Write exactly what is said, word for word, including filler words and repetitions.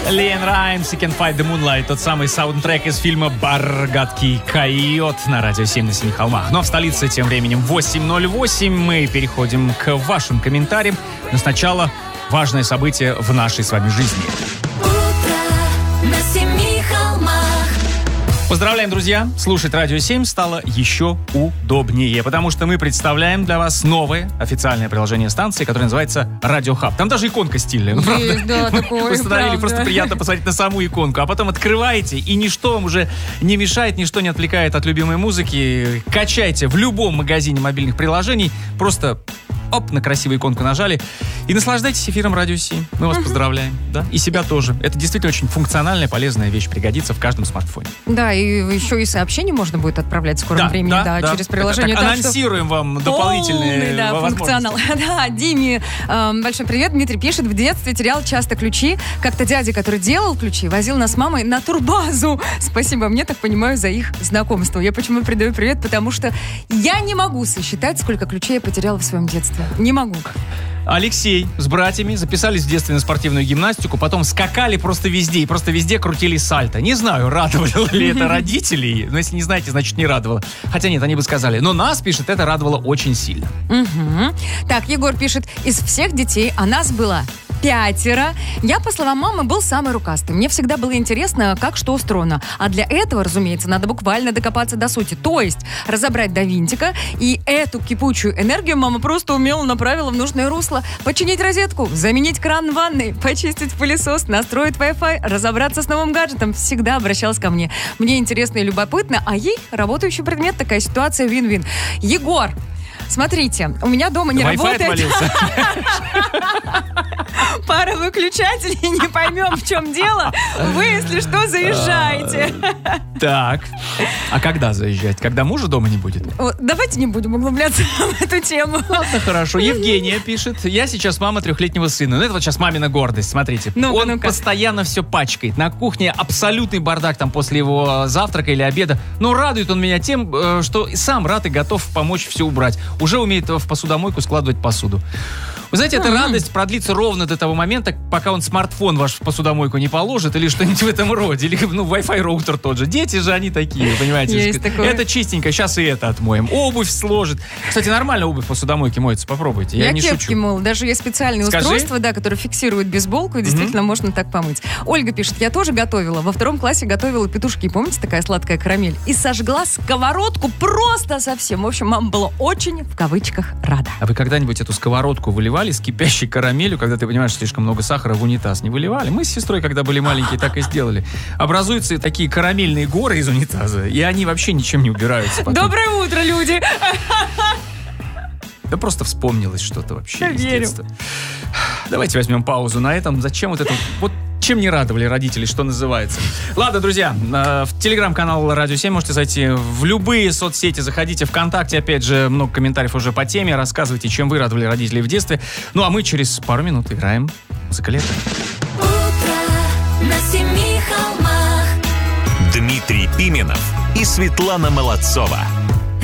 Лиэн Раймс и Can't Fight the Moonlight, тот самый саундтрек из фильма «Бар, гадкий койот» на радио семь на семи холмах. Но в столице тем временем восемь ноль восемь. Мы переходим к вашим комментариям. Но сначала важное событие в нашей с вами жизни. Поздравляем, друзья! Слушать Радио семь стало еще удобнее, потому что мы представляем для вас новое официальное приложение станции, которое называется Радио Хаб. Там даже иконка стильная. Ну, Есть, да, такое, установили, просто приятно посмотреть на саму иконку. А потом открываете, и ничто вам уже не мешает, ничто не отвлекает от любимой музыки. Качайте в любом магазине мобильных приложений. Просто оп, на красивую иконку нажали. И наслаждайтесь эфиром Радио семь. Мы вас uh-huh. поздравляем. Да? И себя тоже. Это действительно очень функциональная, полезная вещь. Пригодится в каждом смартфоне. Да, и еще и сообщения можно будет отправлять в скором да, времени. Да, да, да. через приложение. Так, так, анонсируем вам дополнительные полный, да, возможности. Функционал. Да, Диме э, большой привет. Дмитрий пишет, в детстве терял часто ключи. Как-то дядя, который делал ключи, возил нас с мамой на турбазу. Спасибо мне, так понимаю, за их знакомство. Я почему передаю привет? Потому что я не могу сосчитать, сколько ключей я потеряла в своем детстве. Не могу. Алексей с братьями записались в детстве на спортивную гимнастику, потом скакали просто везде и просто везде крутили сальто. Не знаю, радовало ли это родителей, но если не знаете, значит не радовало. Хотя нет, они бы сказали. Но нас, пишет, это радовало очень сильно. Угу. Так, Егор пишет, из всех детей, а нас было пятеро. Я, по словам мамы, был самый рукастый. Мне всегда было интересно, как что устроено. А для этого, разумеется, надо буквально докопаться до сути. То есть разобрать до винтика. И эту кипучую энергию мама просто умело направила в нужное русло. Починить розетку, заменить кран в ванной, почистить пылесос, настроить Wi-Fi, разобраться с новым гаджетом. Всегда обращалась ко мне. Мне интересно и любопытно, а ей работающий предмет. Такая ситуация вин-вин. Егор, смотрите, у меня дома не Wi-Fi работает... отвалился. Пара выключателей, не поймем, в чем дело. Вы, если что, заезжаете. Так. А когда заезжать? Когда мужа дома не будет? Давайте не будем углубляться в эту тему. Ладно, хорошо. Евгения пишет. Я сейчас мама трехлетнего сына. Ну, это вот сейчас мамина гордость. Смотрите. Ну-ка, он ну-ка. постоянно все пачкает. На кухне абсолютный бардак там после его завтрака или обеда. Но радует он меня тем, что сам рад и готов помочь все убрать. Уже умеет в посудомойку складывать посуду. Вы знаете, эта mm-hmm. радость продлится ровно до того момента, пока он смартфон ваш в посудомойку не положит или что-нибудь в этом роде. Или, ну, Wi-Fi роутер тот же. Дети же они такие, понимаете. Есть такое. Это чистенько, сейчас и это отмоем. Обувь сложит. Кстати, нормально обувь в посудомойке моется, попробуйте. Я, Я не кепки, шучу. мол, даже есть специальные Скажи. устройства, да, которые фиксируют бейсболку, и действительно mm-hmm. можно так помыть. Ольга пишет, я тоже готовила. Во втором классе готовила петушки. Помните, такая сладкая карамель? И сожгла сковородку просто совсем. В общем, мама была очень, в кавычках, рада. А вы когда-нибудь эту сковородку выливали с кипящей карамелью, когда ты понимаешь, слишком много сахара, в унитаз не выливали? Мы с сестрой, когда были маленькие, так и сделали. Образуются такие карамельные горы из унитаза, и они вообще ничем не убираются потом. Доброе утро, люди! Да просто вспомнилось что-то вообще Я из верю. детства. Давайте возьмем паузу на этом. Зачем вот это... Вот чем не радовали родители, что называется. Ладно, друзья, в телеграм-канал Радио семь можете зайти, в любые соцсети заходите, ВКонтакте, опять же, много комментариев уже по теме, рассказывайте, чем вы радовали родителей в детстве. Ну, а мы через пару минут играем «Музыка лета». Утро на семи холмах. Дмитрий Пименов и Светлана Молодцова.